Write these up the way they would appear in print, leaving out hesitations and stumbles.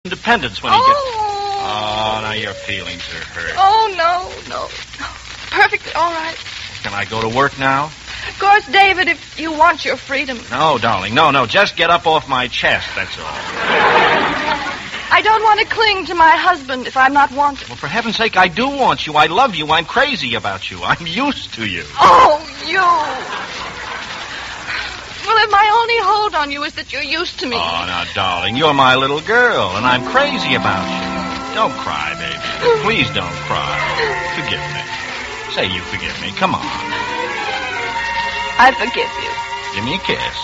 independence when he gets... Oh, now your feelings are hurt. Oh, no. Perfectly all right. Can I go to work now? Of course, David, if you want your freedom. No, darling, no. Just get up off my chest, that's all. I don't want to cling to my husband if I'm not wanted. Well, for heaven's sake, I do want you. I love you. I'm crazy about you. I'm used to you. Oh, you. Well, if my only hold on you is that you're used to me. Oh, now, darling, you're my little girl, and I'm crazy about you. Don't cry, baby. Please don't cry. Forgive me. Say you forgive me. Come on. I forgive you. Give me a kiss.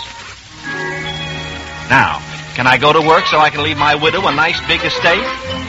Now, can I go to work so I can leave my widow a nice big estate?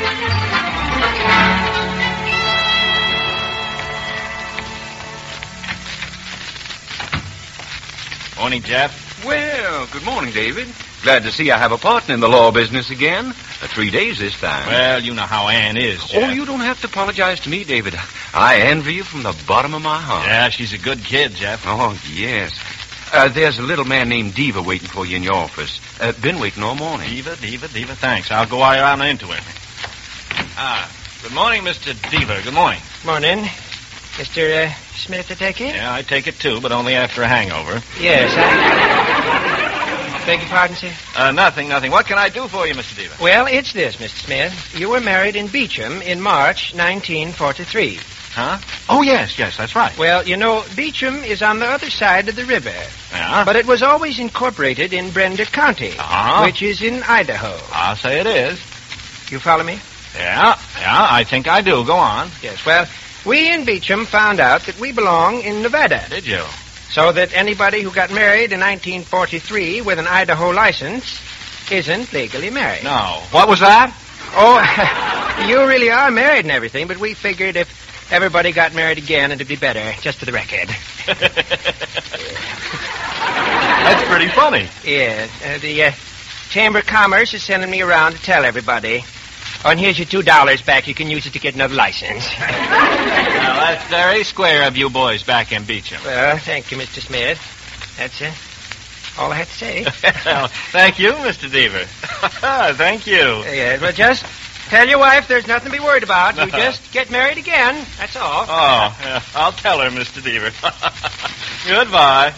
Morning, Jeff. Well, good morning, David. Glad to see I have a partner in the law business again. 3 days this time. Well, you know how Ann is, Jeff. Oh, you don't have to apologize to me, David. I envy you from the bottom of my heart. Yeah, she's a good kid, Jeff. Oh, yes. There's a little man named Diva waiting for you in your office. Been waiting all morning. Diva, thanks. I'll go around into him. Good morning, Mr. Diva. Good morning. Morning. Mr. Smith, I take it? Yeah, I take it, too, but only after a hangover. Yes, Beg your pardon, sir? Nothing. What can I do for you, Mr. Diva? Well, it's this, Mr. Smith. You were married in Beecham in March 1943. Huh? Oh, yes, that's right. Well, you know, Beecham is on the other side of the river. Yeah? But it was always incorporated in Brenda County, which is in Idaho. I'll say it is. You follow me? Yeah, I think I do. Go on. Yes, well, we in Beecham found out that we belong in Nevada. Did you? So that anybody who got married in 1943 with an Idaho license isn't legally married. No. What was that? Oh, you really are married and everything, but we figured if everybody got married again, it'd be better, just for the record. That's pretty funny. Yeah, the Chamber of Commerce is sending me around to tell everybody. Oh, and here's your $2 back. You can use it to get another license. Well, that's very square of you boys back in Beecham. Well, thank you, Mr. Smith. That's all I have to say. Well, thank you, Mr. Deaver. Thank you. Yeah, well, just tell your wife there's nothing to be worried about. You just get married again. That's all. Oh, yeah, I'll tell her, Mr. Deaver. Goodbye.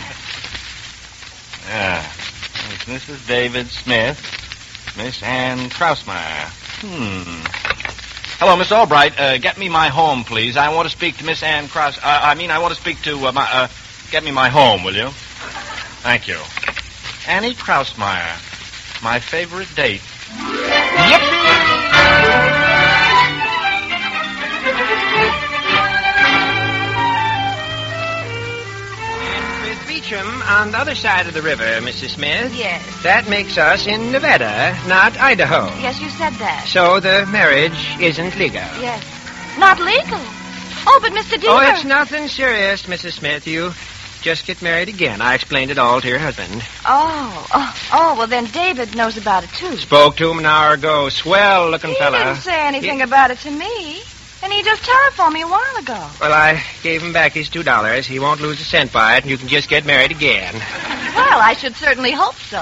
Yeah. It's Mrs. David Smith, Miss Ann Krausmeyer. Hello, Miss Albright. Get me my home, please. I want to speak to Miss Ann Kraus. I want to speak to my. Get me my home, will you? Thank you. Annie Krausmeyer, my favorite date. Beecham on the other side of the river, Mrs. Smith. Yes. That makes us in Nevada, not Idaho. Yes, you said that. So the marriage isn't legal. Yes. Not legal. Oh, but Mr. Deaver... Oh, it's nothing serious, Mrs. Smith. You just get married again. I explained it all to your husband. Oh, well, then David knows about it, too. Spoke to him an hour ago. Swell-looking fella. He didn't say anything about it to me. And he just telephoned me a while ago. Well, I gave him back his $2. He won't lose a cent by it, and you can just get married again. Well, I should certainly hope so.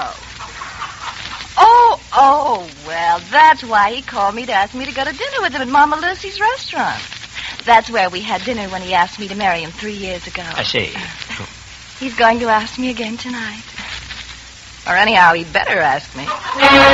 Oh, well, that's why he called me to ask me to go to dinner with him at Mama Lucy's restaurant. That's where we had dinner when he asked me to marry him 3 years ago. I see. He's going to ask me again tonight. Or anyhow, he better ask me.